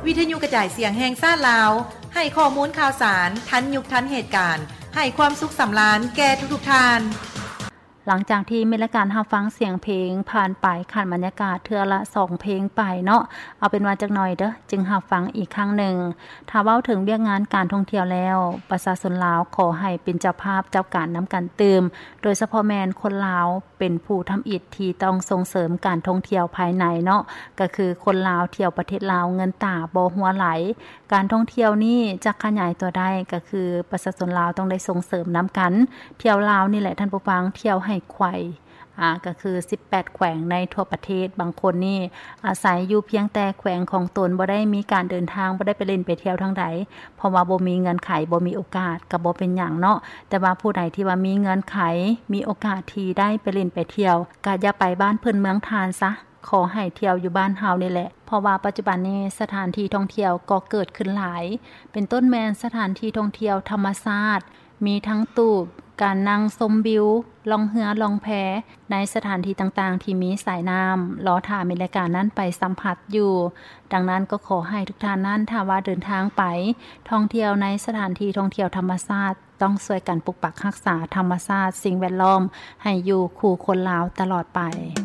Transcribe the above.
วิทยุกระจายเสียงแห่งซ่านลาวให้ข้อมูลข่าวสารทันยุคทันเหตุการณ์ให้ความสุขสำราญแก่ทุกๆท่านหลังจากที่มีรายการรับฟังเสียงเพลงผ่านไปขันบรรยากาศเทื่อละ2เพลงไปเนาะเอาเป็นว่าจักหน่อยเด้อจึงรับฟังอีกครั้งหนึ่งถ้าเว้าถึงเวียกงานการท่องเที่ยวแล้วประชาชนลาวขอให้เป็นเจ้าภาพเจ้าการนำกันเติมโดยเฉพาะแม่นคนลาวเป็นผู้ทำอิฐที่ต้องส่งเสริมการท่องเที่ยวภายในเนาะก็คือคนลาวเที่ยวประเทศลาวเงินตาบ่หัวไหลการท่องเที่ยวนี้จะขยายตัวได้ก็คือประชาชนลาวต้องได้ส่งเสริมนำกันเที่ยวลาวนี่แหละท่านผู้ฟังเที่ยวให้ไขว่ก็คือ18แขวงในทั่วประเทศบางคนนี่อาศัยอยู่เพียงแต่แขวงของตนบ่ได้มีการเดินทางบ่ได้ไปเล่นไปเที่ยวทางใดเพราะว่าบ่มีเงินไขบ่มีโอกาสก็บ่เป็นหยังเนาะแต่ว่าผู้ใดที่ว่ามีเงินไขมีโอกาสที่ได้ไปเล่นไปเที่ยวก็อย่าไปบ้านเพิ่นเมืองทานซะขอให้เที่ยวอยู่บ้านเฮานี่แหละเพราะว่าปัจจุบันนี้สถานที่ท่องเที่ยวก็เกิดขึ้นหลายเป็นต้นแม่นสถานที่ท่องเที่ยวธรรมชาติมีทั้งตูบการนั่งชมวิวล่องเรือล่องแพในสถานที่ต่างๆที่มีสายน้ำรอท่ามีรายการนั้นไปสัมผัสอยู่ดังนั้นก็ขอให้ทุกท่านนั้นถ้าว่าเดินทางไปท่องเที่ยวในสถานที่ท่องเที่ยวธรรมชาติต้องช่วยกันปกปักรักษาธรรมชาติสิ่งแวดล้อมให้อยู่คู่คนลาวตลอดไป